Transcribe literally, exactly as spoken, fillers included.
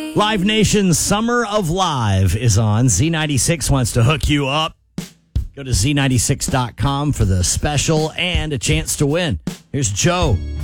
Live Nation's Summer of Live is on. Z ninety-six wants to hook you up. Go to Z ninety-six dot com for the special and a chance to win. Here's Joe.